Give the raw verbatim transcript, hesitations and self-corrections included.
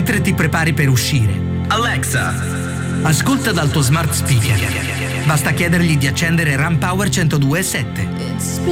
mentre ti prepari per uscire. Alexa, ascolta dal tuo smart speaker. Basta chiedergli di accendere RAM Power centodue e sette.